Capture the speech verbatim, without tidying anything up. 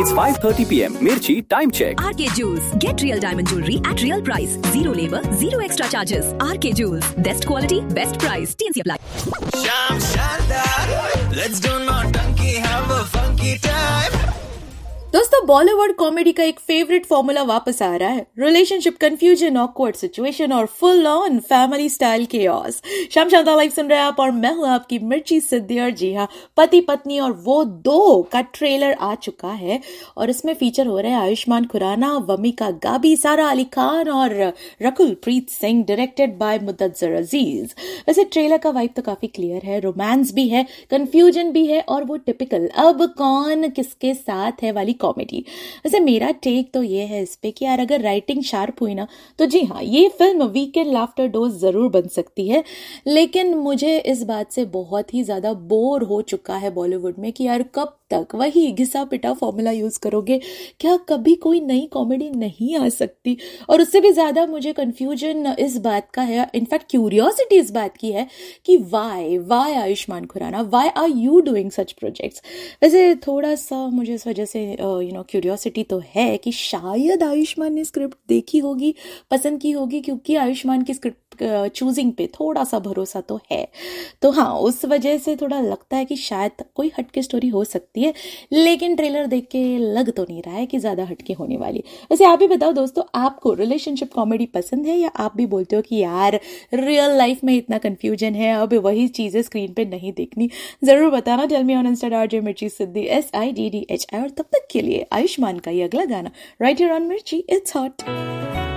It's five thirty p m. Mirchi time check. R K Jewels. Get real diamond jewelry at real price. Zero labor, zero extra charges. R K Jewels. Best quality, best price. T N C apply. Sham Shandar, let's do not donkey, have a funky time. दोस्तों, Bollywood comedy का एक favourite formula वापस आ रहा है। Relationship confusion, awkward situation और full on family style chaos. शाम Shanta live सुन रहे हैं आप और मैं हूं आपकी मिर्ची सिद्धि। और जी हाँ, पति पत्नी और वो दो का ट्रेलर आ चुका है और इसमें फीचर हो रहे हैं आयुष्मान खुराना, वमिका गाबी, सारा अली खान और रकुल प्रीत सिंह, डायरेक्टेड बाय मुदद्दर अजीज। वैसे ट्रेलर का वाइब तो काफी क्लियर है, रोमांस भी है, कंफ्यूजन भी है और वो टिपिकल अब कौन किसके साथ है वाली कॉमेडी। वैसे मेरा टेक तो ये है इस पे कि यार अगर राइटिंग शार्प हुई ना तो जी हाँ, ये फिल्म वीकेंड लाफ्टर डोज जरूर बन सकती है। लेकिन मुझे इस बात से बहुत ही ज्यादा बोर हो चुका है बॉलीवुड में कि यार कब तक वही घिसा पिटा फॉर्मूला यूज करोगे। क्या कभी कोई नई कॉमेडी नहीं आ सकती? और उससे भी ज्यादा मुझे कंफ्यूजन इस बात का है, इनफैक्ट क्यूरियोसिटी इस बात की है कि Y Y Ayushman Khurana, Y are you doing such projects. वैसे थोड़ा सा मुझे इस वजह से यू नो क्यूरियोसिटी तो है कि शायद आयुष्मान ने स्क्रिप्ट देखी होगी, पसंद की होगी, क्योंकि आयुष्मान की स्क्रिप्ट चूजिंग पे थोड़ा सा भरोसा तो है। तो हाँ, उस वजह से थोड़ा लगता है कि शायद कोई हटके स्टोरी हो सकती है, लेकिन ट्रेलर देख के लग तो नहीं रहा है कि ज्यादा हटके होने वाली। वैसे आप भी बताओ दोस्तों, आपको रिलेशनशिप कॉमेडी पसंद है या आप भी बोलते हो कि यार रियल लाइफ में इतना कंफ्यूजन है, अब वही चीजें स्क्रीन पे नहीं देखनी? जरूर बताना। Tell me on Insta RJ मिर्ची सिद्धि, S I D D H I. और तब तक के लिए आयुष्मान का ये अगला गाना राइट हियर ऑन मिर्ची, इट्स हॉट।